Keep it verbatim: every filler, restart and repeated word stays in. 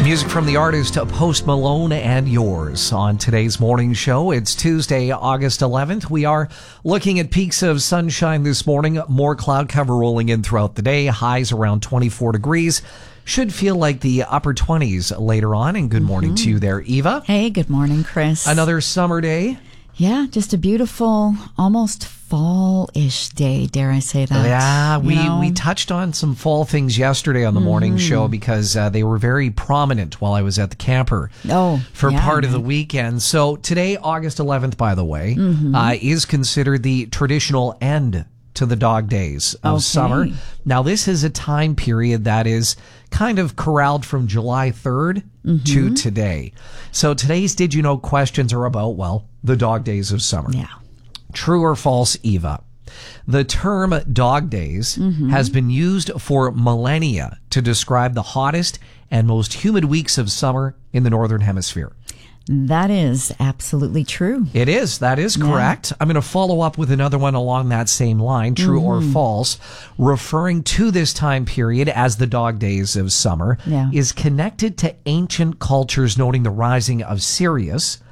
Music from the artist Post Malone and yours on today's morning show. It's Tuesday, August eleventh. We are looking at peaks of sunshine this morning. More cloud cover rolling in throughout the day. Highs around twenty-four degrees. Should feel like the upper twenties later on. And good morning mm-hmm. to you there, Eva. Hey, good morning, Chris. Another summer day. Yeah, just a beautiful, almost fall-ish day, dare I say that. Yeah, we, you know? we touched on some fall things yesterday on the mm-hmm. morning show because uh, they were very prominent while I was at the camper oh, for yeah, part man. of the weekend. So today, August eleventh, by the way, mm-hmm. uh, is considered the traditional end to the dog days of okay. summer. Now, this is a time period that is kind of corralled from July third mm-hmm. to today. So today's Did You Know questions are about, well, the dog days of summer. Yeah. True or false, Eva? The term dog days mm-hmm. has been used for millennia to describe the hottest and most humid weeks of summer in the Northern Hemisphere. That is absolutely true. It is. That is correct. Yeah. I'm going to follow up with another one along that same line, true mm-hmm. or false, referring to this time period as the dog days of summer yeah. is connected to ancient cultures noting the rising of Sirius,